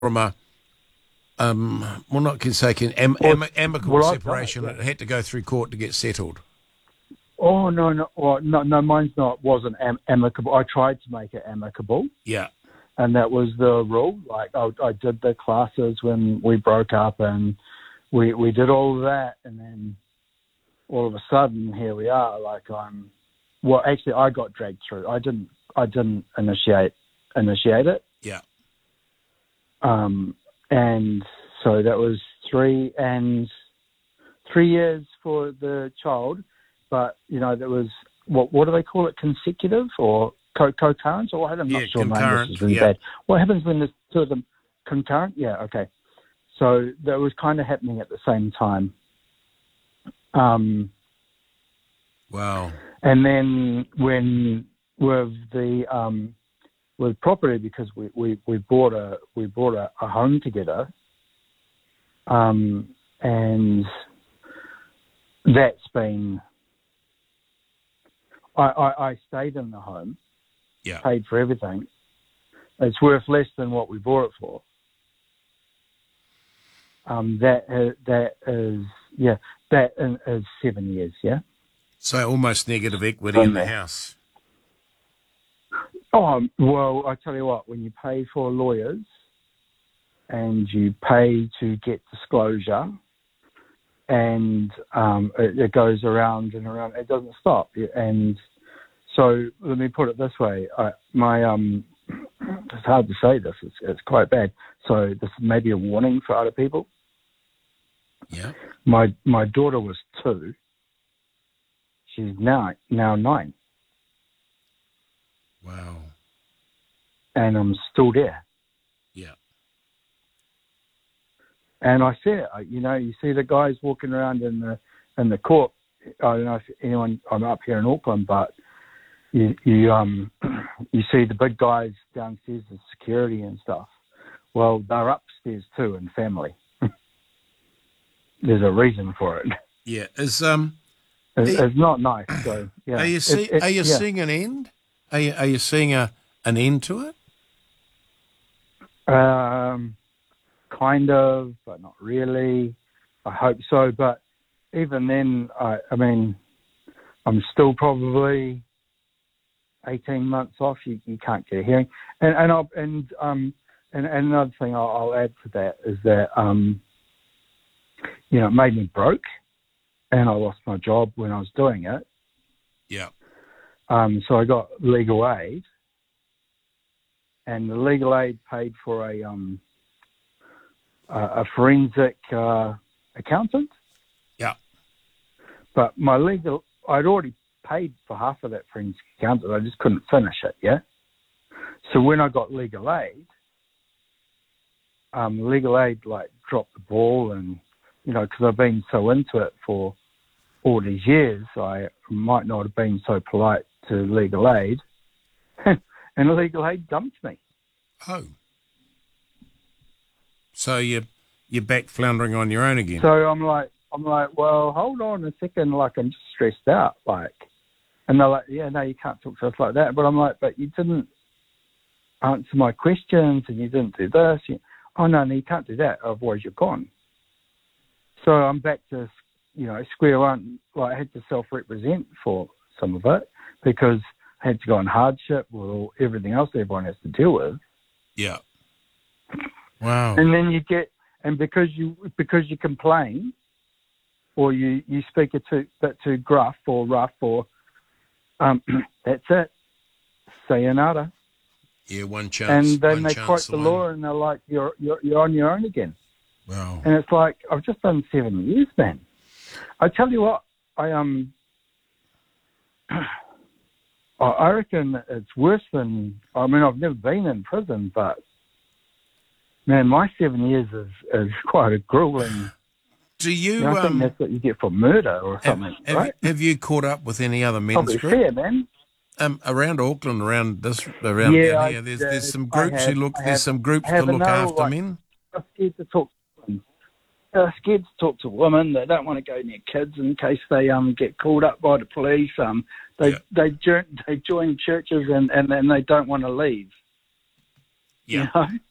from a well, not consecutive, amicable separation. It had to go through court to get settled. Oh no, well, no, mine's wasn't amicable. I tried to make it amicable. Yeah. And that was the rule. Like I did the classes when we broke up, and we did all of that, and then all of a sudden here we are. Like actually I got dragged through. I didn't initiate it. Yeah. And so that was 3 years for the child, but that was what do they call it? Consecutive or co-current, or what? I'm not sure. Concurrent. This is really bad. What happens when there's two of them concurrent? Yeah, okay. So that was kind of happening at the same time. Wow. And then when with the with property, because we bought a home together, and that's been. I stayed in the home. Yeah. Paid for everything. It's worth less than what we bought it for. That is 7 years. Yeah. So almost negative equity in the house. Oh well, I tell you what. When you pay for lawyers and you pay to get disclosure, and it goes around and around, it doesn't stop. And so let me put it this way: it's hard to say this. It's quite bad. So this may be a warning for other people. Yeah. My daughter was 2. She's now 9. Wow. And I'm still there. Yeah. And I see it. You see the guys walking around in the court. I don't know if anyone. I'm up here in Auckland, but you see the big guys downstairs, the security and stuff. Well, they're upstairs too, in family. There's a reason for it. Yeah. It's not nice. So yeah. Are you seeing an end? Are you seeing an end to it? Kind of, but not really. I hope so, but even then, I mean, I'm still probably 18 months off. You can't get a hearing, and another thing I'll add to that is that it made me broke, and I lost my job when I was doing it. Yeah. So I got legal aid, and the legal aid paid for a forensic accountant. Yeah. But I'd already paid for half of that forensic accountant. I just couldn't finish it, yeah? So when I got legal aid, dropped the ball, and, because I've been so into it for all these years, I might not have been so polite to legal aid. And legal aid dumped me. Oh. So you're back floundering on your own again. So I'm like, well, hold on a second, I'm just stressed out, and they're like, yeah, no, you can't talk to us like that. But I'm like, but you didn't answer my questions, and you didn't do this. Oh no, you can't do that, otherwise you're gone. So I'm back to, square one. I had to self-represent for some of it because I had to go on hardship with everything else everyone has to deal with. Yeah. Wow. And then because you complain, or you speak a bit too gruff or rough, or that's it. Sayonara. Yeah, one chance. And then they quote the law, and they're like, "You're on your own again." Wow. And it's like, I've just done 7 years, man. I tell you what, I reckon it's worse than. I mean, I've never been in prison, but man, my 7 years is quite a grueling. Do you? I think that's what you get for murder or something, right? Have you caught up with any other men's Probably group? fair, man. Around Auckland, around down here, there's some groups to look after men. I'm scared to talk to them. They're scared to talk to women. They don't want to go near kids in case they get called up by the police. They join churches and they don't want to leave. Yeah. You know?